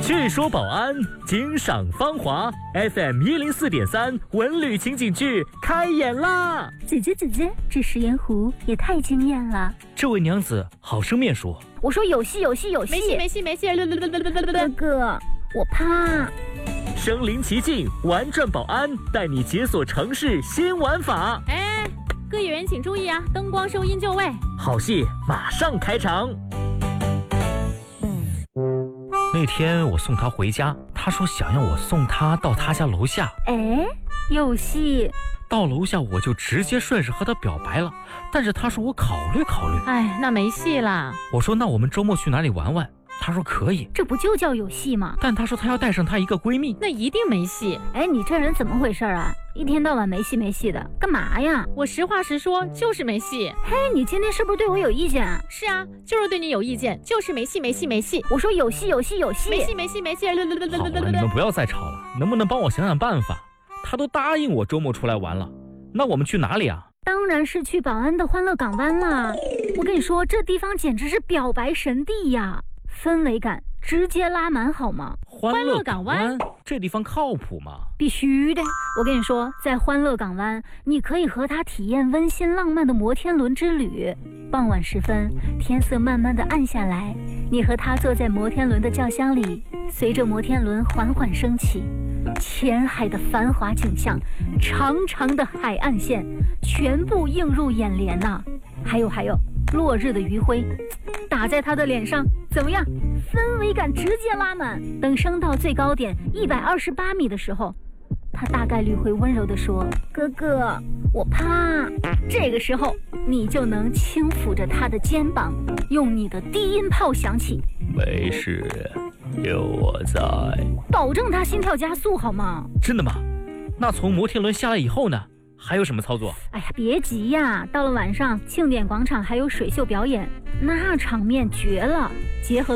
据说保安惊赏芳华 FM104.3文旅情景剧开演啦！ 姐姐，这食盐湖也太惊艳了。 这位娘子好生面熟。 我说有戏。 没戏。 哥哥，我怕。 身临其境，玩转保安带你解锁城市新玩法。 哎，各演员请注意啊，灯光收音就位。 好戏马上开场。那天我送她回家，她说想要我送她到她家楼下。 哎，有戏。 到楼下我就直接顺势和她表白了，但是她说我考虑。 哎，那没戏啦。 我说那我们周末去哪里玩玩？她说可以。 这不就叫有戏吗？ 但她说她要带上她一个闺蜜。 那一定没戏。 哎，你这人怎么回事啊？一天到晚没戏的，干嘛呀？ 我实话实说，就是没戏。 嘿，你今天是不是对我有意见啊？ 是啊，就是对你有意见，就是没戏。 我说有戏。 没戏。 好了，你们不要再吵了，能不能帮我想想办法？她都答应我周末出来玩了，那我们去哪里啊？ 当然是去保安的欢乐港湾啦！我跟你说，这地方简直是表白神地呀，氛围感直接拉满好吗？ 欢乐港湾这地方靠谱吗？ 必须的！我跟你说，在欢乐港湾，你可以和他体验温馨浪漫的摩天轮之旅。傍晚时分，天色慢慢的暗下来，你和他坐在摩天轮的轿厢里，随着摩天轮缓缓升起，前海的繁华景象，长长的海岸线，全部映入眼帘呐！还有，落日的余晖打在他的脸上，怎么样？氛围感直接拉满。等升到最高点128米的时候，他大概率会温柔地说：“哥哥，我怕。”这个时候，你就能轻抚着他的肩膀，用你的低音炮响起：“ 没事，有我在。” 保证他心跳加速，好吗？ 真的吗？那从摩天轮下来以后呢？还有什么操作？ 哎呀，别急呀！到了晚上，庆典广场还有水秀表演，那场面绝了，结合